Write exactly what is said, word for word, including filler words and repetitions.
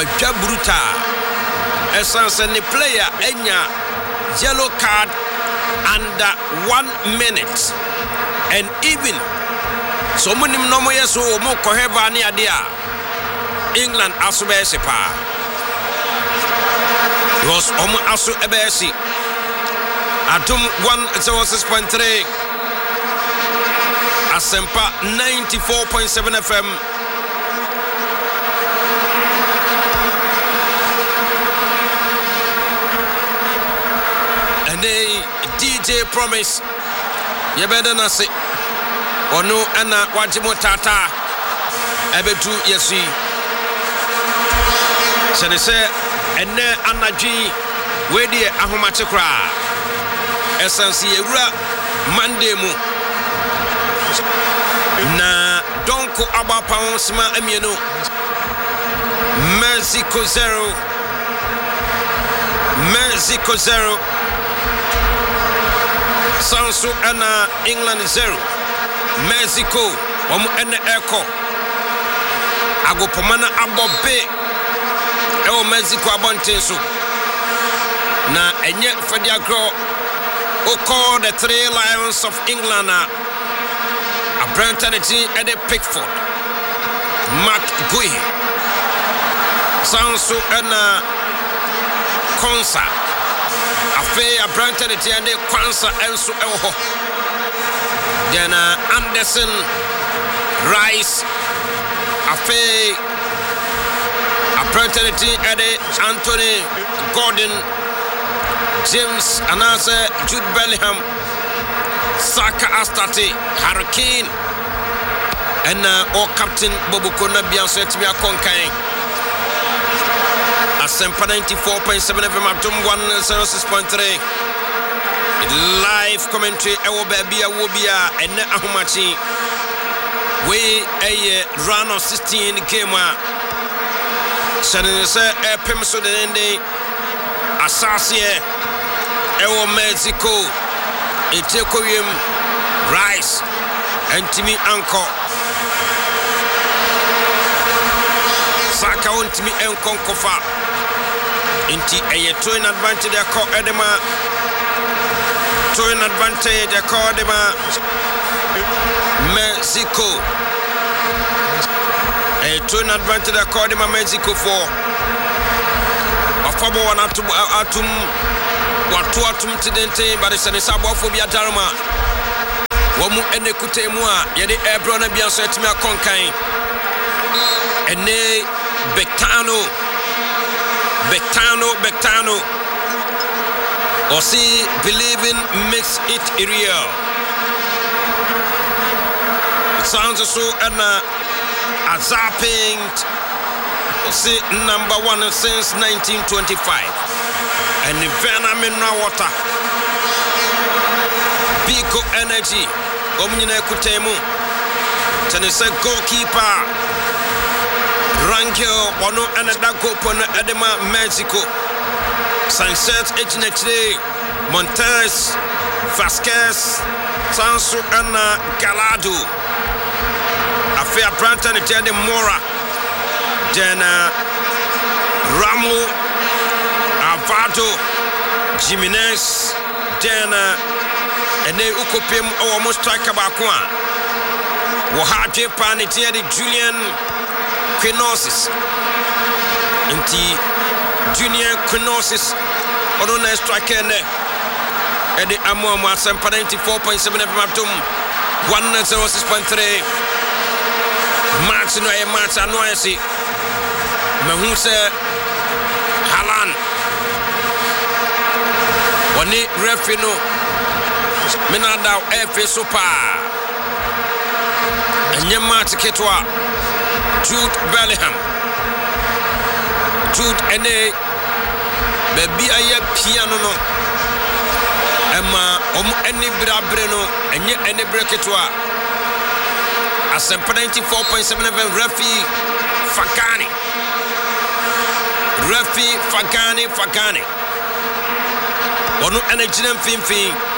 wadwa bruta esanse ne player enya yellow card under one minute and even so munim no mo yeso mo koheba ne ade a England aso be sepa was omo aso ebesi Atom one oh six point three Asempa ninety-four point seven F M and they D J Promise you better not say ono ana wajimo tata ebetu yesi sene se enne anadwi wedi ahomache kra esansi ewura Monday mu na donko abapon sima amieno Mexico zero Mexico zero Sansu ana England zero Mexico omu ene eko agopomana abobe ewo Mexico abontenso na enye fediagro oko the three lions of England a Brentanity and a Pickford Mark Gui Sansu ana Konsa Afe a Brentanity and a Kwansa Enso Eho then uh, Anderson Rice Afe a Brentanity and a Anthony Gordon James Anase Jude Bellingham Saka Astati Harry Kane and uh, our captain Bobuko Nabian Setmia Konkai Asempa ninety-four point seven F M Atom one oh six point three live commentary Ewo Babia Wobia and Ahumachi we a run of sixteen game Sanese a Pemso de Nende Assassin Ewo Mexico Etekoyem Rice and Timmy Anko Saka on Timmy Anko Kofa Inti a twin advantage a call Edema twin advantage a call Edema Mexico a twin advantage a call Edema Mexico for a fabo one atum atum watu atum tidente but it's an isabophobia dharma wamu ene kutemua yede ebro na bia so etime akonkan ene Bectano Bectano Bectano Osi believing makes it real. It sounds so and a zapping Osi number one since nineteen twenty-five and the Mineral water Pico energy Omnina Kutemu Tenese goalkeeper Rangel Wano and a Dagopon Edema Mexico Sunset Ejinechre Montes Vasquez Sansu Ana Galado Affair Branton and Mora Jana Ramo Avado Jimenez Jana and they ukopim almost strike about one Wahaje Panitieri Julian Quinosis Inti Junior Quinosis Odona striker and the Amoma Sampa ninety-four point seven F M one oh six point three Match no a match annoyance Mahuse Halan Wani Refino Minada F Super and Yama Ketwa Jude Bellingham Jude Ene Baby Aya Piano no Emma Om Eni Brabreno and yet any breaketwa Asempa ninety-four point seven F M Refi Fakani Refi Fakani Fakani Ono Energy Finfi